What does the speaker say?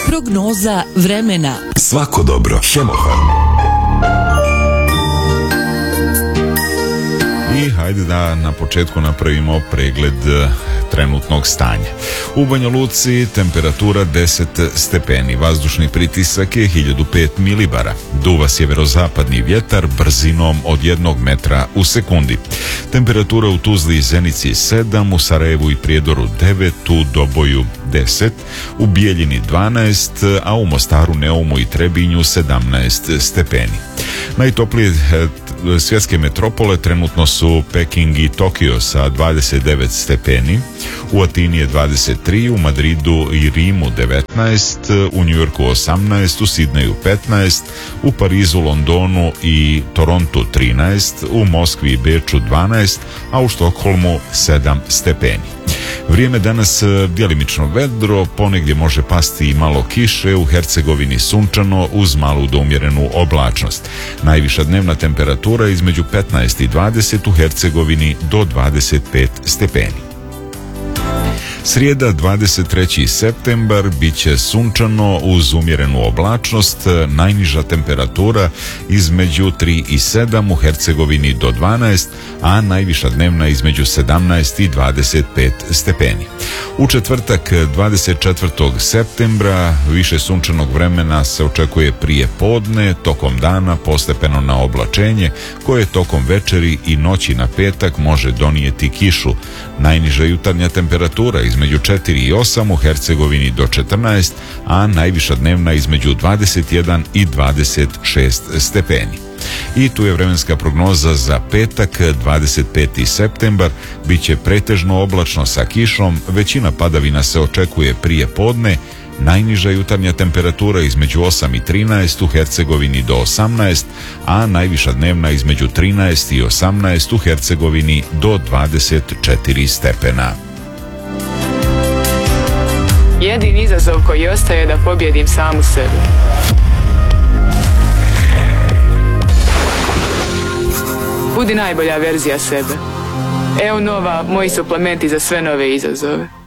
Prognoza vremena. Svako dobro. Hemofarm. I hajde da na početku napravimo pregled trenutnog stanja. U Banja Luci temperatura 10 stepeni, vazdušni pritisak je 1005 milibara, duva sjeverozapadni vjetar brzinom od 1 metra u sekundi. Temperatura u Tuzli i Zenici 7, u Sarajevu i Prijedoru 9, u Doboju 10, u Bijeljini 12, a u Mostaru, Neumu i Trebinju 17 stepeni. Najtoplije svjetske metropole trenutno su Peking i Tokio sa 29 stepeni, u Atini je 23, u Madridu i Rimu 19, u Njujorku 18, u Sidneju 15, u Parizu, Londonu i Torontu 13, u Moskvi i Beču 12, a u Štokholmu 7 stepeni. Vrijeme danas djelimično vedro, ponegdje može pasti i malo kiše, u Hercegovini sunčano uz malu do umjerenu oblačnost. Najviša dnevna temperatura između 15 i 20, u Hercegovini do 25 stepeni. Srijeda 23. septembar bit će sunčano uz umjerenu oblačnost, najniža temperatura između 3 i 7, u Hercegovini do 12, a najviša dnevna između 17 i 25 stepeni. U četvrtak 24. septembra više sunčanog vremena se očekuje prije podne, tokom dana postepeno na oblačenje koje tokom večeri i noći na petak može donijeti kišu. Najniža jutarnja temperatura između 4 i 8, u Hercegovini do 14, a najviša dnevna između 21 i 26 stepeni. I tu je vremenska prognoza za petak 25. septembar, bit će pretežno oblačno sa kišom, većina padavina se očekuje prije podne, najniža jutarnja temperatura između 8 i 13, u Hercegovini do 18, a najviša dnevna između 13 i 18, u Hercegovini do 24 stepena. Jedini izazov koji ostaje je da pobjedim samu sebe. Budi najbolja verzija sebe. Evo Nova, moji suplementi za sve nove izazove.